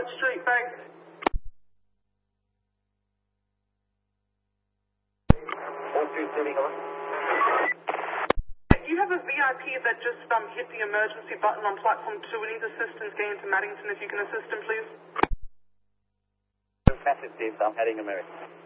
George Street, base. You have a VIP that just hit the emergency button on platform 2 and needs assistance getting to Maddington. If you can assist him, please. Massive, Steve. I'm heading America.